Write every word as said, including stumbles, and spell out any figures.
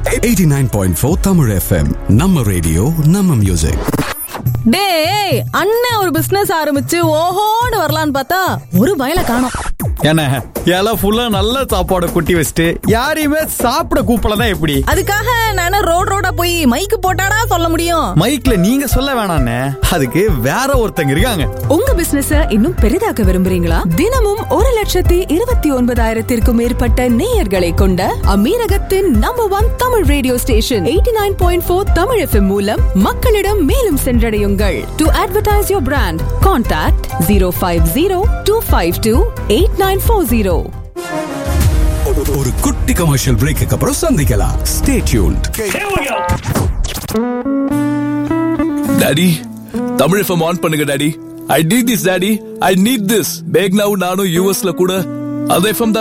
Eighty nine point four Tamil FM. நம்ம radio நம்ம music. டேய், அண்ணன் ஒரு பிசினஸ் ஆரம்பிச்சு ஓஹோன்னு வரலான்னு பார்த்தா ஒரு வயல காணோம். என்ன இலை ஃபுல்லா நல்ல சாப்பாடு கொட்டி வச்சுட்டு யாரையுமே சாப்பிட கூப்பிடலாம் எப்படி? அதுக்காக நானே ரோட் ரோடா போய் மைக்கு போட்டாடா சொல்ல முடியும்? மைக்ல நீங்க சொல்ல வேணாண்ணே, அதுக்கு வேற ஒருத்தங்க இருக்காங்க. உங்க பிசினஸ இன்னும் பெரிதாக்க விரும்புறீங்களா? தினமும் ஒரு லட்சத்தி இருபத்தி ஒன்பதாயிரத்திற்கும் மேற்பட்ட நேயர்களை கொண்ட அமீரகத்தின் number one Tamil radio station eighty nine point four Tamil FM மூலம் மக்களிடம் மேலும் சென்றடையுங்கள். To advertise your brand, contact zero five zero two five two eight nine four zero. ஒரு குட்டி கமர்ஷியல் பிரேக்கு அப்புறம் சந்திக்கலாம். Stay tuned. Daddy, Tamil FM on பண்ணுங்க daddy. I need this daddy, I need this. Back now நானும் யூஎஸ்ல கூட அந்த FM